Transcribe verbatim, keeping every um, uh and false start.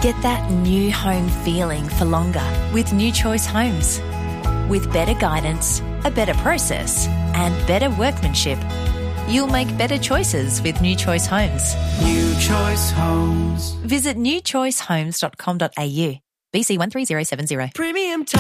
Get that new home feeling for longer with New Choice Homes. With better guidance, a better process, and better workmanship, you'll make better choices with New Choice Homes. New Choice Homes. Visit new choice homes dot com dot a u. B C one three zero seven zero. Premium time.